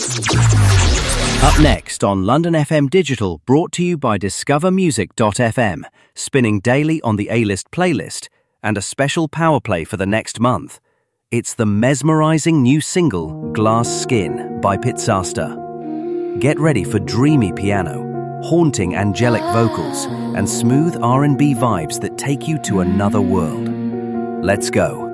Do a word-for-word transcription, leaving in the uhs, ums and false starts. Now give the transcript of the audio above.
Up next on London F M Digital, brought to you by discover music dot f m, spinning daily on the A-List playlist, and a special power play for the next month. It's the mesmerising new single, Glass Skin, by Pizzasta. Get ready for dreamy piano, haunting angelic vocals, and smooth R and B vibes that take you to another world. Let's go.